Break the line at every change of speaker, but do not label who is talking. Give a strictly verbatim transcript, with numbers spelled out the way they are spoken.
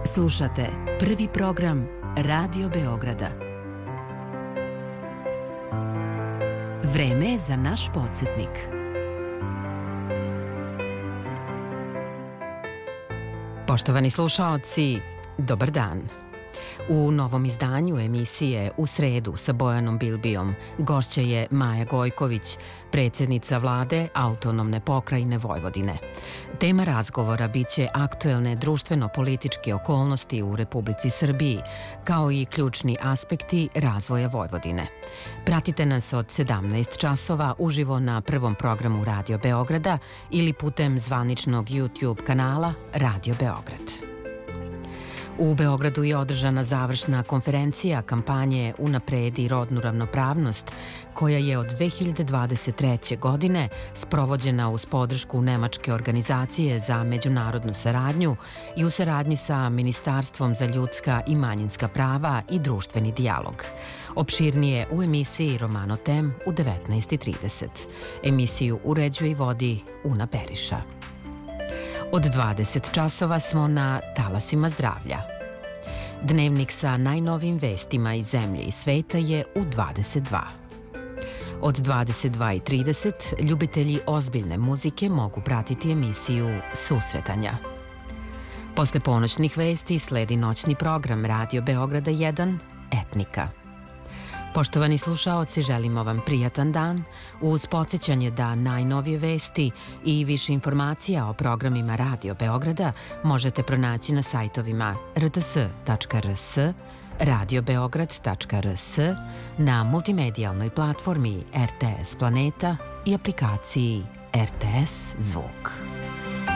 Slušate prvi program Radio Beograda. Vreme je za naš podsjetnik.
Poštovani slušaoci, dobar dan. U novom izdanju emisije U sredu sa Bojanom Bilbijom gošća je Maja Gojković, predsjednica vlade Autonomne pokrajine Vojvodine. Tema razgovora biće aktuelne društveno-političke okolnosti u Republici Srbiji, kao i ključni aspekti razvoja Vojvodine. Pratite nas od sedamnaest časova uživo na prvom programu Radio Beograda ili putem zvaničnog YouTube kanala Radio Beograd. U Beogradu je održana završna konferencija kampanje Unapredi rodnu ravnopravnost, koja je od dve hiljade dvadeset treće. godine sprovođena uz podršku Nemačke organizacije za međunarodnu saradnju i u saradnji sa Ministarstvom za ljudska i manjinska prava i društveni dijalog. Opširnije u emisiji Romano Tem u devetnaest i trideset. Emisiju uređuje i vodi Una Periša. Od dvadeset časova smo na talasima zdravlja. Dnevnik sa najnovim vestima iz zemlje i sveta je u dvadeset dva. Od dvadeset dva i trideset ljubitelji ozbiljne muzike mogu pratiti emisiju Susretanja. Posle ponoćnih vesti sledi noćni program Radio Beograda jedan Etnika. Poštovani slušaoci, želimo vam prijatan dan uz podsjećanje da najnovije vesti i više informacija o programima Radio Beograda možete pronaći na sajtovima r t s tačka r s, radio beograd tačka r s, na multimedijalnoj platformi R T S Planeta i aplikaciji R T S Zvuk.